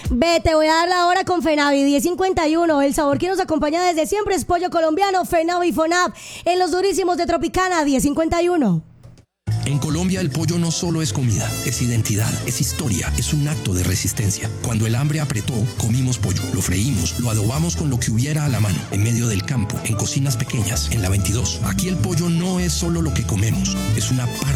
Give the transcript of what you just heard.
Ve, te voy a dar la hora con Fenavi, 10:51. El sabor que nos acompaña desde siempre es pollo colombiano, Fenavi Fonab. En los durísimos de Tropicana, 10:51. En Colombia el pollo no solo es comida, es identidad, es historia, es un acto de resistencia. Cuando el hambre apretó, comimos pollo, lo freímos, lo adobamos con lo que hubiera a la mano, en medio del campo, en cocinas pequeñas, en la 22. Aquí el pollo no es solo lo que comemos, es una parte